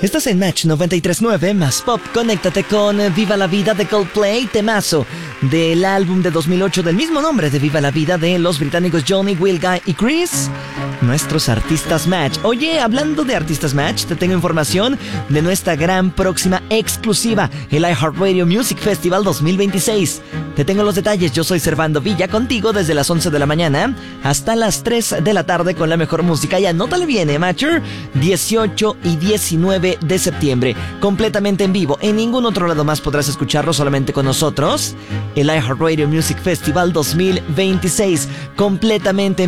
Estás en Match 93.9 más Pop. Conéctate con Viva la Vida de Coldplay, temazo del álbum de 2008 del mismo nombre de Viva la Vida de los británicos Johnny, Will, Guy y Chris, nuestros artistas Match. Oye, hablando de artistas Match, te tengo información de nuestra gran próxima exclusiva, el iHeartRadio Music Festival 2026. Te tengo los detalles. Yo soy Servando Villa, contigo desde las 11 de la mañana hasta las 3 de la tarde con la mejor música. Y anótale bien, Matcher, 18 y 19 de septiembre, completamente en vivo. En ningún otro lado más podrás escucharlo, solamente con nosotros. El iHeartRadio Music Festival 2026, completamente